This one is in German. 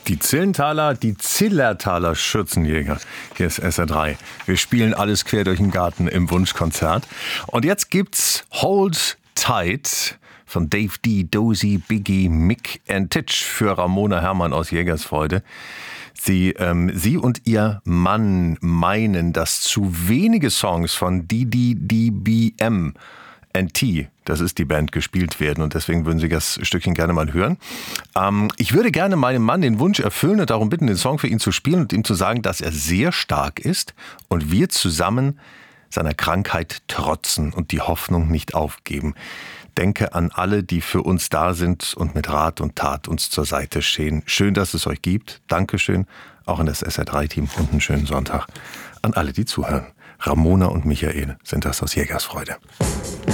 Die Zillertaler Schürzenjäger. Hier ist SR3. Wir spielen alles quer durch den Garten im Wunschkonzert. Und jetzt gibt's Hold Tight von Dave D., Dozy, Biggie, Mick and Titch für Ramona Herrmann aus Jägersfreude. Sie und ihr Mann meinen, dass zu wenige Songs von DDDBM NT, das ist die Band, gespielt werden und deswegen würden Sie das Stückchen gerne mal hören. Ich würde gerne meinem Mann den Wunsch erfüllen und darum bitten, den Song für ihn zu spielen und ihm zu sagen, dass er sehr stark ist und wir zusammen seiner Krankheit trotzen und die Hoffnung nicht aufgeben. Denke an alle, die für uns da sind und mit Rat und Tat uns zur Seite stehen. Schön, dass es euch gibt. Dankeschön, auch an das SR3-Team und einen schönen Sonntag an alle, die zuhören. Ramona und Michael sind das aus Jägersfreude.